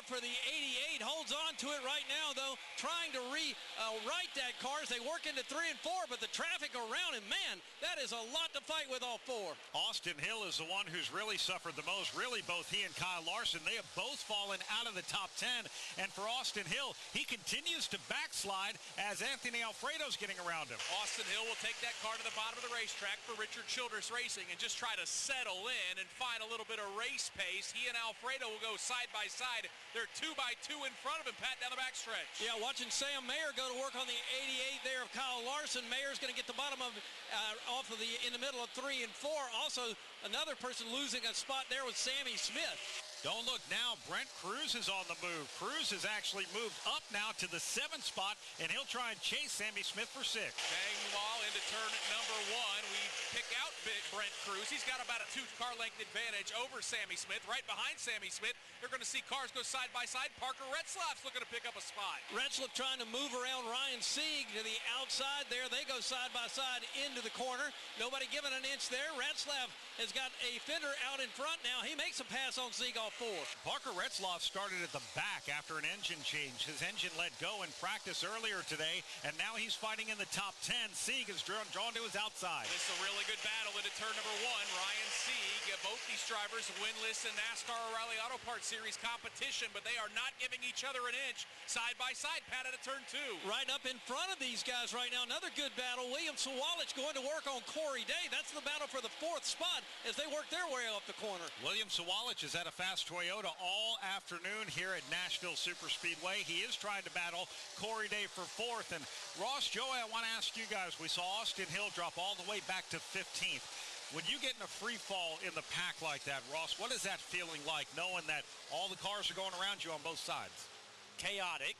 for the 88. Holds on to it right now, though, trying to right that car as they work into 3 and 4, but the traffic around him, man, that is a lot to fight with all four. Austin Hill is the one who's really suffered the most. Really, both he and Kyle Larson, they have both fallen out of the top 10. And for Austin Hill, he continues to backslide as Anthony Alfredo's getting around him. Austin Hill will take that car to the bottom of the racetrack for Richard Childress Racing and just try to settle in and find a little bit of race pace. He and Alfredo will go side by side. They're 2 by 2 in front of him, Pat, down the backstretch. Yeah, watching Sam Mayer go to work on the 88 there of Kyle Larson. Mayer's going to get the bottom of off of in the middle of 3 and 4. Also, another person losing a spot there was Sammy Smith. Don't look now, Brent Cruz is on the move. Cruz has actually moved up now to the 7th spot, and he'll try and chase Sammy Smith for 6. Meanwhile, into turn number 1, we pick out Brent Cruz. He's got about a 2-car length advantage over Sammy Smith. Right behind Sammy Smith, you're going to see cars go side by side. Parker Retzlaff's looking to pick up a spot. Retzlaff trying to move around Ryan Sieg to the outside there. They go side by side into the corner. Nobody giving an inch there. Retzlaff has got a fender out in front now. He makes a pass on Sieg off 4. Parker Retzlaff started at the back after an engine change. His engine let go in practice earlier today, and now he's fighting in the top 10. Sieg is drawn to his outside. This is a really good battle into turn number 1. Ryan Sieg, both these drivers winless in NASCAR O'Reilly Auto Parts Series competition, but they are not giving each other an inch. Side by side, Pat, at a turn 2. Right up in front of these guys right now. Another good battle. William Sawalich going to work on Corey Day. That's the battle for the 4th spot as they work their way up the corner. William Sawalich has had a fast Toyota all afternoon here at Nashville Superspeedway. He is trying to battle Corey Day for 4th. And Ross, Joey, I want to ask you guys, we saw Austin Hill drop all the way back to 15th. When you get in a free fall in the pack like that, Ross, what is that feeling like, knowing that all the cars are going around you on both sides? Chaotic.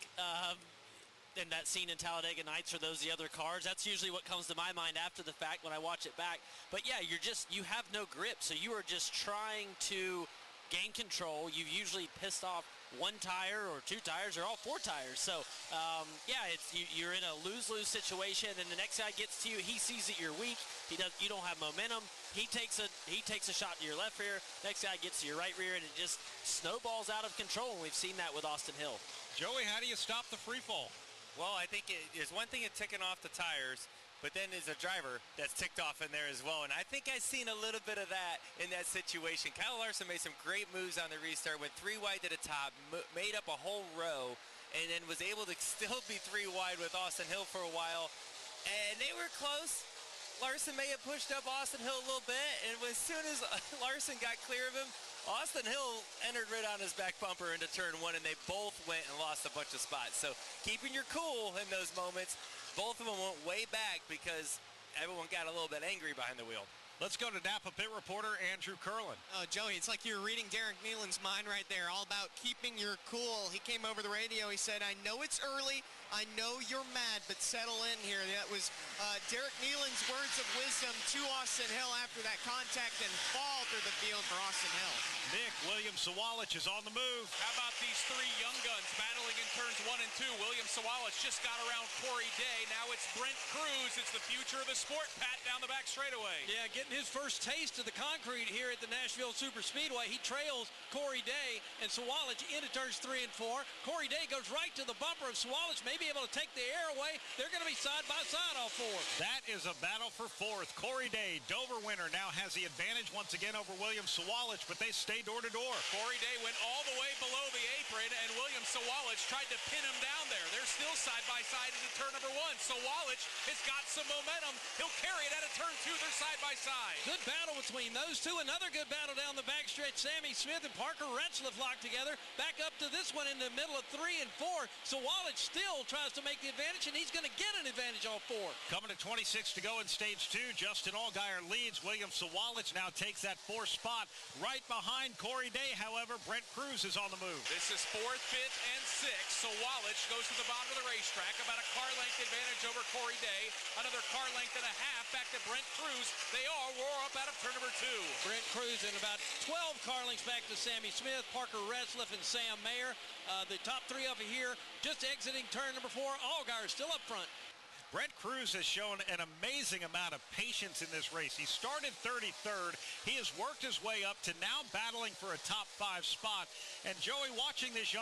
And that scene in Talladega Nights, for those the other cars, that's usually what comes to my mind after the fact when I watch it back. But yeah, you have no grip, so you are just trying to gain control. You've usually pissed off 1 tire or 2 tires or all 4 tires. So yeah, you're in a lose-lose situation, and the next guy gets to you. He sees that you're weak. You don't have momentum. He takes a shot to your left rear. Next guy gets to your right rear, and it just snowballs out of control. And we've seen that with Austin Hill. Joey, how do you stop the free fall? Well, I think there's one thing at ticking off the tires, but then there's a driver that's ticked off in there as well. And I think I've seen a little bit of that in that situation. Kyle Larson made some great moves on the restart, went 3 wide to the top, made up a whole row, and then was able to still be 3 wide with Austin Hill for a while. And they were close. Larson may have pushed up Austin Hill a little bit, and as soon as Larson got clear of him, Austin Hill entered right on his back bumper into turn 1, and they both went and lost a bunch of spots. So keeping your cool in those moments, both of them went way back because everyone got a little bit angry behind the wheel. Let's go to Napa pit reporter Andrew Curlin. Oh, Joey, it's like you're reading Derek Nealon's mind right there, all about keeping your cool. He came over the radio. He said, I know it's early. I know you're mad, but settle in here. That was Derek Nealon's words of wisdom to Austin Hill after that contact and fall through the field for Austin Hill. Nick, William Sawalich is on the move. How about these 3 young guns battling in turns 1 and 2? William Sawalich just got around Corey Day. Now it's Brent Cruz. It's the future of the sport, Pat, down the back straightaway. Yeah, getting his first taste of the concrete here at the Nashville Superspeedway. He trails Corey Day and Sawalich into turns 3 and 4. Corey Day goes right to the bumper of Sawalich, may be able to take the air away. They're going to be side by side all 4. That is a battle for 4th. Corey Day, Dover winner, now has the advantage once again over William Sawalich, but they stay door to door. Corey Day went all the way below the apron, and William Sawalich tried to pin him down there. They're still side by side into turn number 1. Sawalich has got some momentum. He'll carry it out of turn 2. They're side by side. Good battle between those two. Another good battle down the backstretch. Sammy Smith and Parker Retzlaff locked together. Back up to this one in the middle of 3 and 4. Sawalich still tries to make the advantage, and he's going to get an advantage all 4. Coming to 26 to go in stage 2. Justin Allgaier leads. William Sawalich now takes that 4th spot. Right behind Corey Day, however, Brent Cruz is on the move. This is 4th, 5th, and 6th. Sawalich goes to the bottom of the racetrack. About a car length advantage over Corey Day. Another car length and a half back to Brent Cruz. They all roar up out of turn number 2. Brent Cruz and about 12 car lengths back to Sammy Smith, Parker Retzlaff, and Sam Mayer. The top 3 over here just exiting turn number 4. Allgaier still up front. Brent Cruz has shown an amazing amount of patience in this race. He started 33rd. He has worked his way up to now battling for a top 5 spot. And Joey, watching this young